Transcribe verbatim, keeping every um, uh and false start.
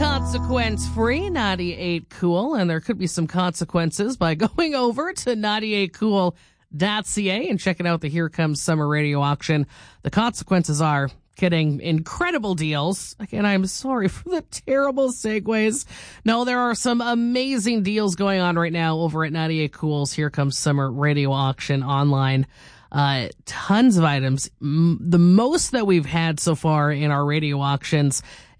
consequence-free, ninety-eight Cool, and there could be some consequences by going over to ninety-eight cool dot c a and checking out the Here Comes Summer radio auction. The consequences are getting incredible deals. Again, I'm sorry for the terrible segues. No, there are some amazing deals going on right now over at ninety-eight Cool's Here Comes Summer radio auction online. Uh, tons of items. M- the most that we've had so far in our radio auctions